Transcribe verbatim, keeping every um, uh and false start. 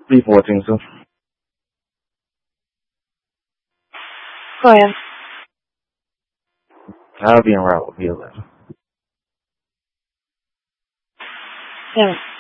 Before things so. Go ahead. I'll be in route with you later. Yeah.